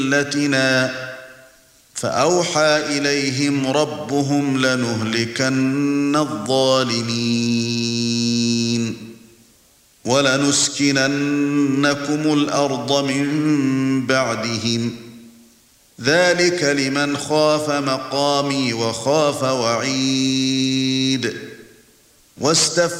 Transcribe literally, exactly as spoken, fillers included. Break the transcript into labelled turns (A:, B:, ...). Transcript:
A: مِلَّتِنَا فَأَوْحَى إِلَيْهِمْ رَبُّهُمْ لَنُهْلِكَنَّ الظَّالِمِينَ وَلَنُسْكِنَنَّكُمُ الْأَرْضَ مِنْ بَعْدِهِمْ ذَلِكَ لِمَنْ خَافَ مَقَامِي وَخَافَ وَعِيدِ واستفتح